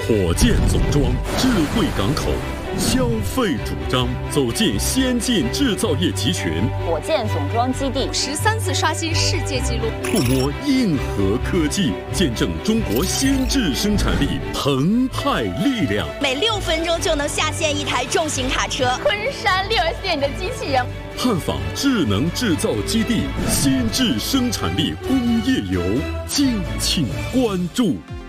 火箭总装，智慧港口，消费主张，走进先进制造业集群。 火箭总装基地 13次刷新世界纪录， 触摸硬核科技，见证中国先进生产力澎湃力量。 每6分钟就能下线一台重型卡车。 昆山6S店的机器人。 探访智能制造基地，先进生产力工业游，敬请关注。